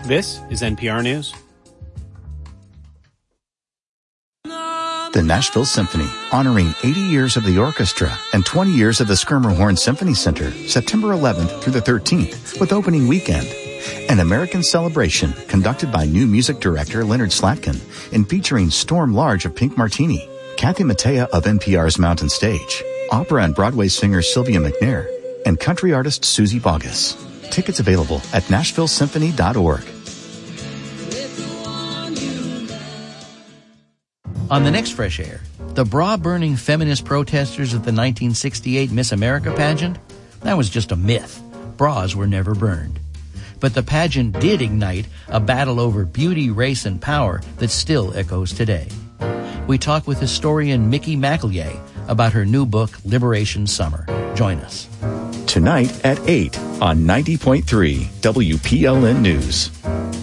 This is NPR News. The Nashville Symphony, honoring 80 years of the orchestra and 20 years of the Schermerhorn Symphony Center, September 11th through the 13th, with opening weekend. An American celebration conducted by new music director Leonard Slatkin and featuring Storm Large of Pink Martini, Kathy Mattea of NPR's Mountain Stage, opera and Broadway singer Sylvia McNair, and country artist Susie Boggess. Tickets available at NashvilleSymphony.org. On the next Fresh Air, the bra-burning feminist protesters at the 1968 Miss America pageant? That was just a myth. Bras were never burned. But the pageant did ignite a battle over beauty, race, and power that still echoes today. We talk with historian Mickey McEllier about her new book, Liberation Summer. Join us. Tonight at 8 on 90.3 WPLN News.